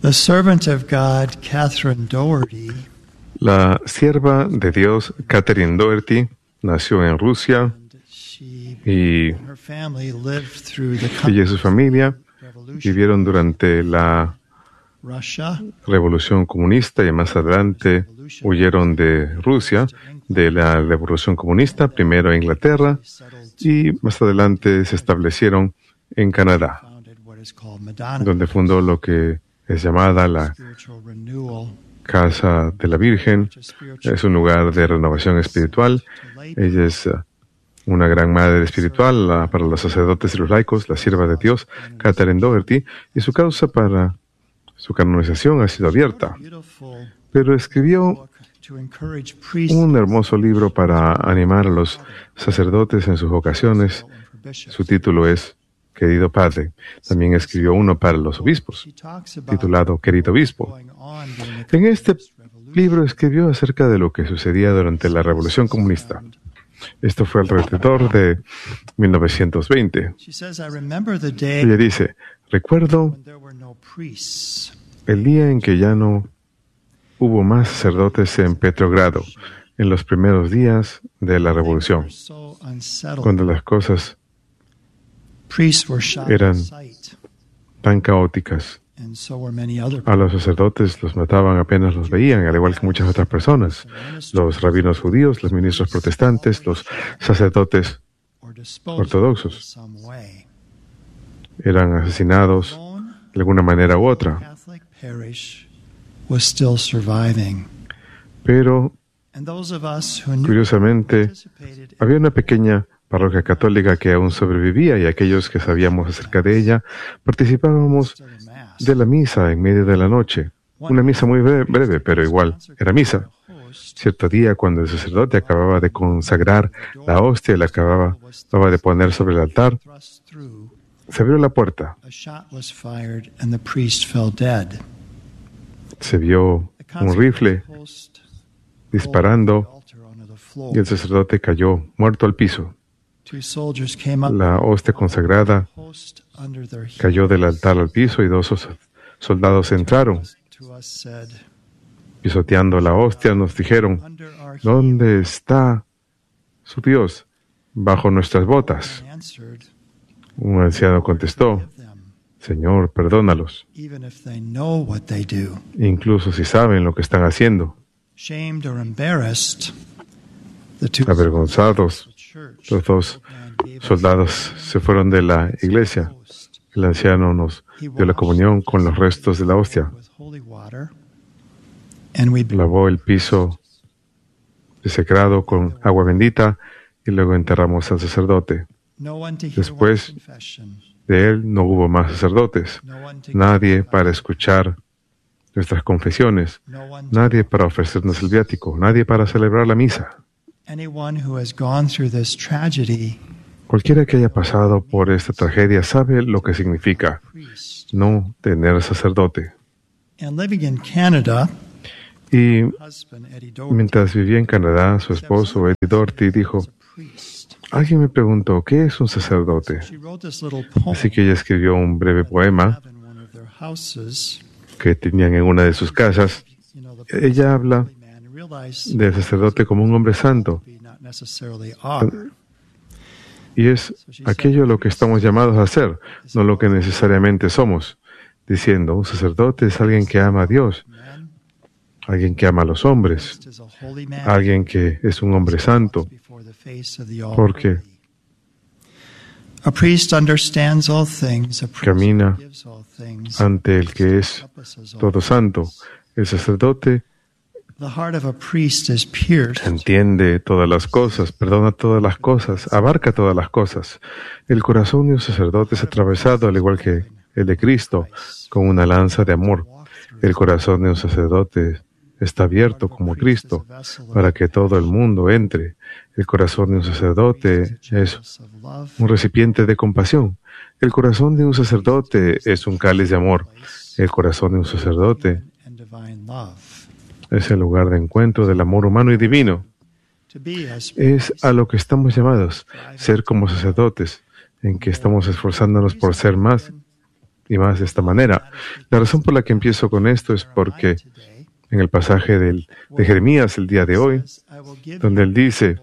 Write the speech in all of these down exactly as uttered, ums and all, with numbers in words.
The servant of God, Catherine Doherty, La sierva de Dios, Catherine Doherty, nació en Rusia y her family lived through the ella y su familia vivieron durante la Russia, Revolución Comunista y más adelante huyeron de Rusia, de la Revolución Comunista, primero a Inglaterra y más adelante se establecieron en Canadá, founded what is called Madonna donde fundó lo que es llamada la Spiritual Renewal. Casa de la Virgen. Es un lugar de renovación espiritual. Ella es uh, una gran madre espiritual uh, para los sacerdotes y los laicos, la sierva de Dios, Catherine Doherty, y su causa para su canonización ha sido abierta. Beautiful Pero escribió book to encourage priests un hermoso libro para animar a los sacerdotes en sus vocaciones. and for bishops. Su título es Querido Padre. También escribió uno para los obispos, She talks about titulado Querido Obispo. going on during the En este Communist Revolution. libro escribió acerca de lo que sucedía durante la Revolución Comunista. Esto fue alrededor de mil novecientos veinte. She says, I remember the day Ella dice, recuerdo when there were no priests. el día en que ya no hubo más sacerdotes en Petrogrado, en los primeros días de la Revolución, So unsettled. cuando las cosas Priests were shot eran on sight, tan caóticas. and so were many other A los sacerdotes los mataban apenas los veían, al igual que muchas otras personas. Los rabinos judíos, los ministros protestantes, los sacerdotes or disposed ortodoxos. in some way. eran asesinados Alone, de alguna manera u otra. Catholic parish was still surviving. Pero, And those of us who knew curiosamente, participated in había una pequeña parroquia católica que aún sobrevivía y aquellos que sabíamos acerca de ella participábamos the Mass. de la misa en medio de la noche. Una misa muy bre- breve, pero igual, era misa. Host Cierto día, cuando el sacerdote acababa de consagrar la hostia y la acababa, acababa de poner sobre el altar, thrust through, se abrió la puerta. a shot was fired, and the priest fell dead. Se vio The un rifle consecrated host disparando rolled the altar onto the floor. y el sacerdote cayó muerto al piso. Two soldiers came up, La hostia consagrada host under their heel. cayó del altar al piso y dos os- soldados entraron. To us said, Pisoteando la hostia nos dijeron, under our heel. ¿dónde está su Dios? Bajo nuestras botas. And answered, Un anciano contestó, "Give them, Señor, perdónalos, even if they know what they do." incluso si saben lo que están haciendo. Shamed or embarrassed, the two Avergonzados, church los dos man gave us soldados se fueron de la iglesia. host. El anciano nos dio la comunión con los restos de la hostia. With holy water, and we Lavó el piso desecrado con agua bendita y luego enterramos al sacerdote. no one to hear Después- one confession, De él no hubo más sacerdotes, no one to nadie para escuchar nuestras confesiones, no one to, nadie para ofrecernos el viático, nadie para celebrar la misa. anyone who has gone through this tragedy. Cualquiera que haya pasado por esta tragedia sabe lo que significa Priest. no tener sacerdote. And living in Canada, Y husband Eddie Doherty mientras vivía en Canadá, su esposo Eddie Doherty dijo, was a priest. alguien me preguntó, ¿qué es un sacerdote? She wrote this little poem Así que ella escribió un breve poema in one of their houses. que tenían en una de sus casas. You know, the Ella habla holy man realized del sacerdote como un hombre santo, we not necessarily are. y es aquello lo que estamos llamados a hacer, no lo que necesariamente somos, diciendo, un sacerdote es alguien que ama a Dios, Man, alguien que ama a los hombres, is a holy man alguien que es un hombre santo, before the face of the porque Almighty. A priest understands all things. A priest camina gives all things. ante el que es Encompasses all. todo santo. El sacerdote The heart of a priest is pierced. entiende todas las cosas, perdona todas las cosas, abarca todas las cosas. El corazón de un sacerdote es atravesado, al igual que el de Cristo, con una lanza de amor. El corazón de un sacerdote está abierto como Cristo para que todo el mundo entre. El corazón de un sacerdote es un recipiente de compasión. El corazón de un sacerdote es un cáliz de amor. El corazón de un sacerdote and divine love. es el lugar de encuentro del amor humano y divino. To be as Es a lo que estamos llamados, ser como sacerdotes, en que estamos esforzándonos por ser más y más de esta manera. La razón por la que empiezo con esto es porque en el pasaje del, de Jeremías el día de hoy, donde él dice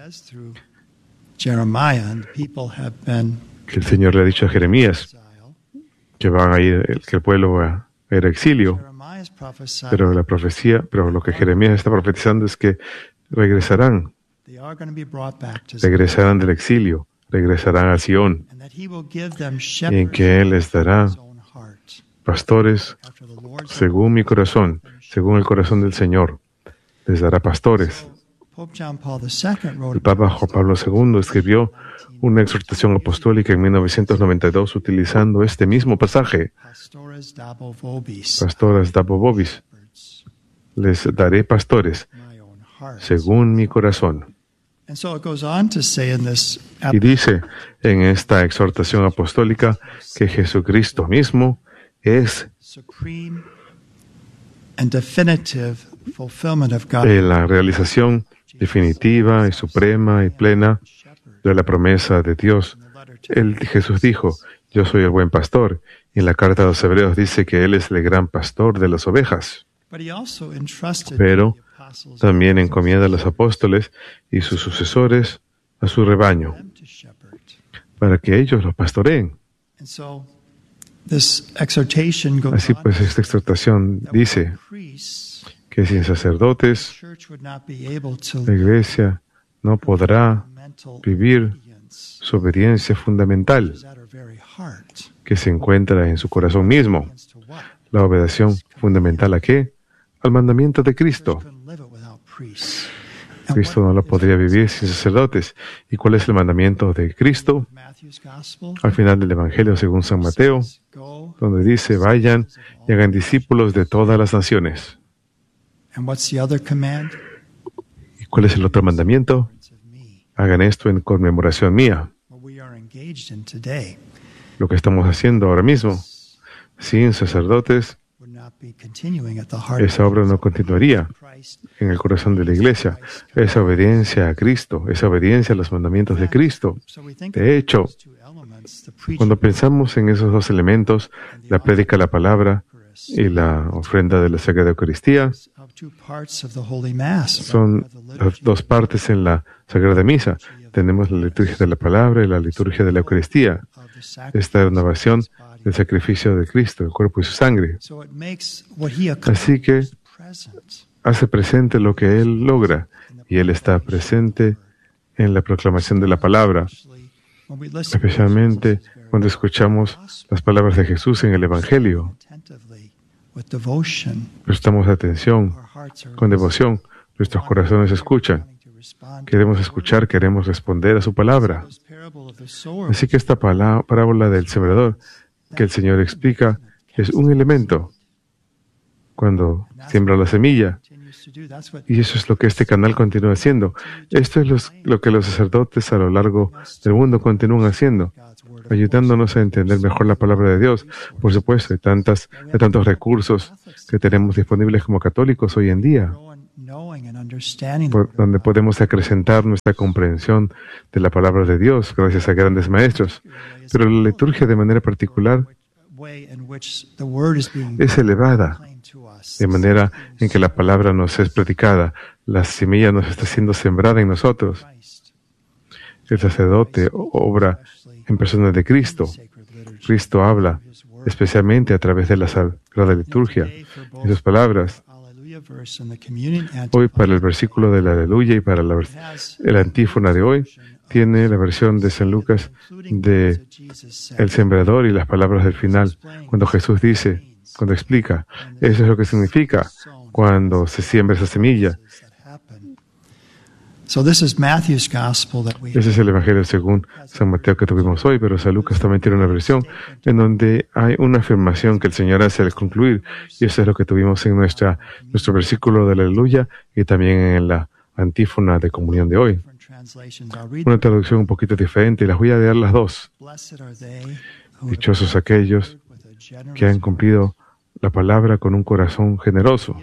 que el Señor le ha dicho a Jeremías que van a ir, que el pueblo va a ir a exilio, pero la profecía, pero lo que Jeremías está profetizando es que regresarán, regresarán del exilio, regresarán a Sion, y en que Él les dará pastores según mi corazón, según el corazón del Señor, les dará pastores. El Papa Juan Pablo segundo escribió una exhortación apostólica en mil novecientos noventa y dos utilizando este mismo pasaje. Pastoras dabo vobis, les daré pastores según mi corazón. Y dice en esta exhortación apostólica que Jesucristo mismo es la realización definitiva y suprema y plena de la promesa de Dios. Él, Jesús dijo, yo soy el buen pastor. Y en la carta a los Hebreos dice que Él es el gran pastor de las ovejas. Pero también encomienda a los apóstoles y sus sucesores a su rebaño, para que ellos los pastoreen. Así pues, esta exhortación dice que sin sacerdotes, la Iglesia no podrá vivir su obediencia fundamental, que se encuentra en su corazón mismo. La obediencia fundamental ¿a qué? Al mandamiento de Cristo. Cristo no lo podría vivir sin sacerdotes. ¿Y cuál es el mandamiento de Cristo? Al final del Evangelio según San Mateo, donde dice, vayan y hagan discípulos de todas las naciones. ¿Y cuál es el otro mandamiento? Hagan esto en conmemoración mía. Lo que estamos haciendo ahora mismo, sin sacerdotes, esa obra no continuaría en el corazón de la Iglesia. Esa obediencia a Cristo, esa obediencia a los mandamientos de Cristo. De hecho, cuando pensamos en esos dos elementos, la prédica, la palabra y la ofrenda de la Sagrada Eucaristía, son las dos partes en la Sagrada Misa. Tenemos la liturgia de la palabra y la liturgia de la Eucaristía. Esta es una versión del sacrificio de Cristo, el cuerpo y su sangre. Así que hace presente lo que Él logra, y Él está presente en la proclamación de la palabra, especialmente cuando escuchamos las palabras de Jesús en el Evangelio. Prestamos atención, con devoción, nuestros corazones escuchan. Queremos escuchar, queremos responder a su palabra. Así que esta parábola del sembrador que el Señor explica es un elemento cuando siembra la semilla. Y eso es lo que este canal continúa haciendo. Esto es los, lo que los sacerdotes a lo largo del mundo continúan haciendo, ayudándonos a entender mejor la palabra de Dios. Por supuesto, hay, tantas, hay tantos recursos que tenemos disponibles como católicos hoy en día, por donde podemos acrecentar nuestra comprensión de la palabra de Dios gracias a grandes maestros. Pero la liturgia de manera particular es elevada, de manera en que la palabra nos es predicada, la semilla nos está siendo sembrada en nosotros. El sacerdote obra en persona de Cristo. Cristo habla especialmente a través de la Sagrada Liturgia y sus palabras. Hoy, para el versículo del Aleluya y para la, el antífona de hoy, tiene la versión de San Lucas de el sembrador y las palabras del final, cuando Jesús dice, cuando explica, eso es lo que significa cuando se siembra esa semilla. Ese es el Evangelio según San Mateo que tuvimos hoy, pero San Lucas también tiene una versión en donde hay una afirmación que el Señor hace al concluir, y eso es lo que tuvimos en nuestra, nuestro versículo de la Aleluya y también en la antífona de comunión de hoy. Una traducción un poquito diferente, y las voy a leer las dos. Dichosos aquellos que han cumplido la palabra con un corazón generoso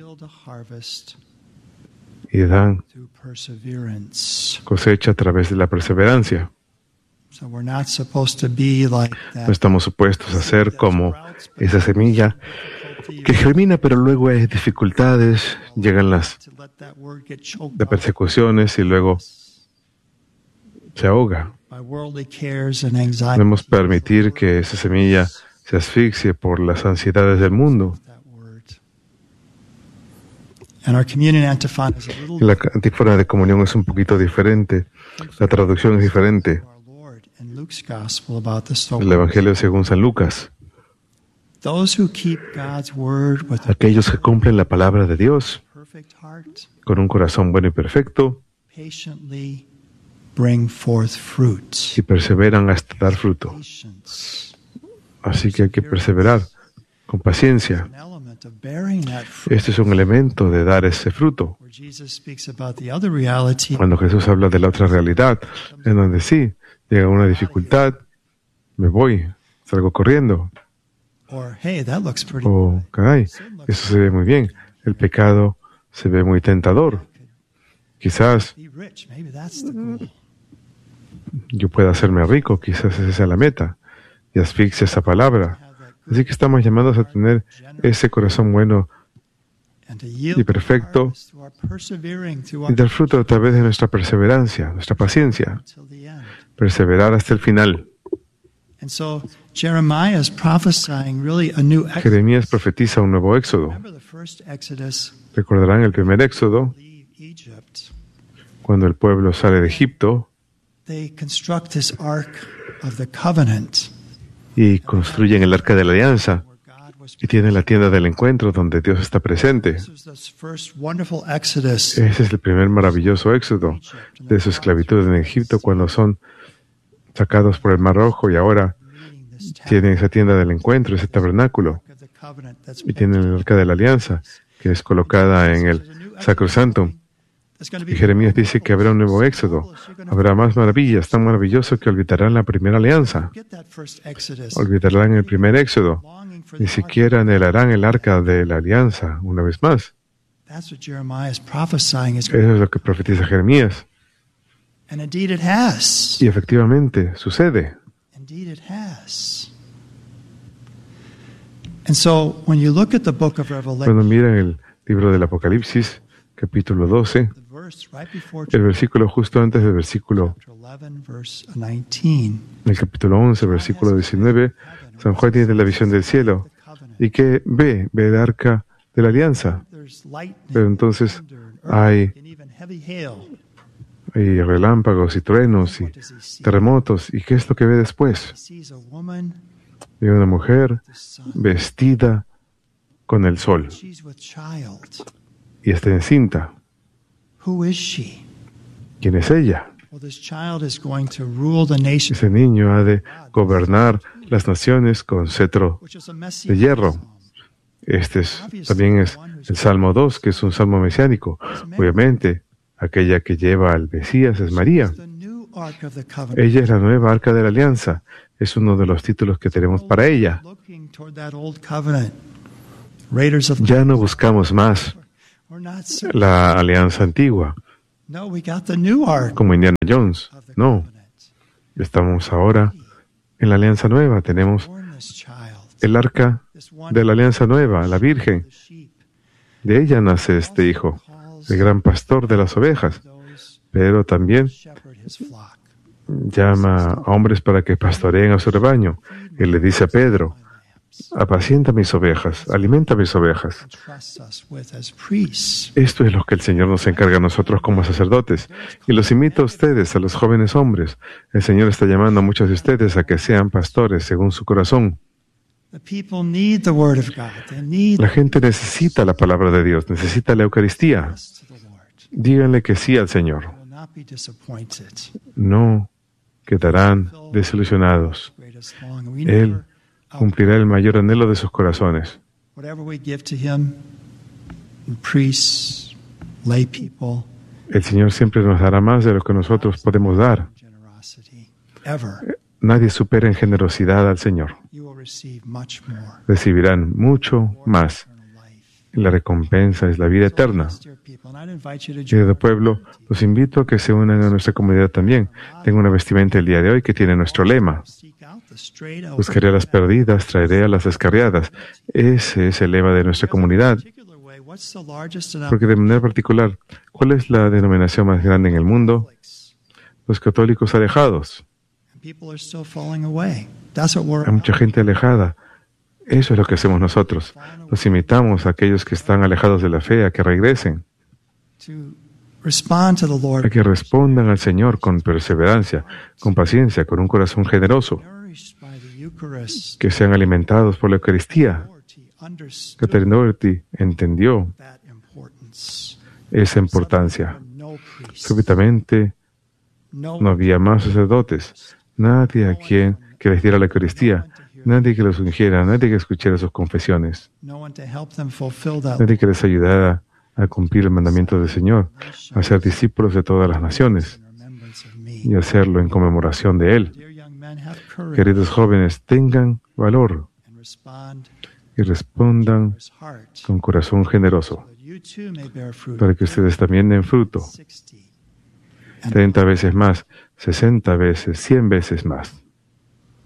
y dan cosecha a través de la perseverancia. No estamos supuestos a ser como esa semilla que germina, pero luego hay dificultades, llegan las de persecuciones y luego se ahoga. No debemos permitir que esa semilla se asfixie por las ansiedades del mundo. Y la antífona de comunión es un poquito diferente. La traducción es diferente. El Evangelio según San Lucas. Aquellos que cumplen la palabra de Dios con un corazón bueno y perfecto y perseveran hasta dar fruto. Así que hay que perseverar con paciencia. Este es un elemento de dar ese fruto. Cuando Jesús habla de la otra realidad, en donde sí, llega una dificultad, me voy, salgo corriendo. O, caray, eso se ve muy bien. El pecado se ve muy tentador. Quizás yo pueda hacerme rico, quizás esa sea la meta. Y asfixia esa palabra. Así que estamos llamados a tener ese corazón bueno y perfecto y dar fruto a través de nuestra perseverancia, nuestra paciencia. Perseverar hasta el final. Jeremías profetiza un nuevo éxodo. Recordarán el primer éxodo, cuando el pueblo sale de Egipto y construyen el arca de la alianza y tienen la tienda del encuentro donde Dios está presente. Ese es el primer maravilloso éxodo de su esclavitud en Egipto, cuando son sacados por el Mar Rojo y ahora tienen esa tienda del encuentro, ese tabernáculo, y tienen el arca de la alianza que es colocada en el Sacrosantum. Y Jeremías dice que habrá un nuevo éxodo, habrá más maravillas, tan maravilloso que olvidarán la primera alianza, olvidarán el primer éxodo, ni siquiera anhelarán el arca de la alianza una vez más. Eso es lo que profetiza Jeremías. Y efectivamente sucede. Cuando miran el libro del Apocalipsis, capítulo doce, el versículo justo antes del versículo, el capítulo once, versículo diecinueve, San Juan tiene la visión del cielo. ¿Y qué ve? Ve el arca de la alianza. Pero entonces hay, hay relámpagos y truenos y terremotos. ¿Y qué es lo que ve después? Ve una mujer vestida con el sol y está encinta. ¿Quién es ella? Ese niño ha de gobernar las naciones con cetro de hierro. Este es, también es el Salmo dos, que es un salmo mesiánico. Obviamente, aquella que lleva al Mesías es María. Ella es la nueva arca de la alianza. Es uno de los títulos que tenemos para ella. Ya no buscamos más la alianza antigua, como Indiana Jones. No, estamos ahora en la alianza nueva. Tenemos el arca de la alianza nueva, la Virgen. De ella nace este hijo, el gran pastor de las ovejas, pero también llama a hombres para que pastoreen a su rebaño. Él le dice a Pedro: apacienta mis ovejas, alimenta mis ovejas. Esto es lo que el Señor nos encarga a nosotros como sacerdotes. Y los invito a ustedes, a los jóvenes hombres. El Señor está llamando a muchos de ustedes a que sean pastores según su corazón. La gente necesita la palabra de Dios, necesita la Eucaristía. Díganle que sí al Señor. No quedarán desilusionados. Él cumplirá el mayor anhelo de sus corazones. El Señor siempre nos dará más de lo que nosotros podemos dar. Nadie supera en generosidad al Señor. Recibirán mucho más y la recompensa es la vida eterna. Querido pueblo, los invito a que se unan a nuestra comunidad también. Tengo una vestimenta el día de hoy que tiene nuestro lema: buscaré a las perdidas, traeré a las descarriadas. Ese es el lema de nuestra comunidad. Porque de manera particular, ¿cuál es la denominación más grande en el mundo? Los católicos alejados. Hay mucha gente alejada. Eso es lo que hacemos nosotros. Los invitamos a aquellos que están alejados de la fe a que regresen, a que respondan al Señor con perseverancia, con paciencia, con un corazón generoso, que sean alimentados por la Eucaristía. Catherine Doherty entendió esa importancia. Súbitamente no había más sacerdotes, nadie a quien que les diera la Eucaristía, nadie que los ungiera, nadie que escuchara sus confesiones, nadie que les ayudara a cumplir el mandamiento del Señor, a ser discípulos de todas las naciones y hacerlo en conmemoración de Él. Queridos jóvenes, tengan valor y respondan con corazón generoso para que ustedes también den fruto treinta veces más, sesenta veces, cien veces más.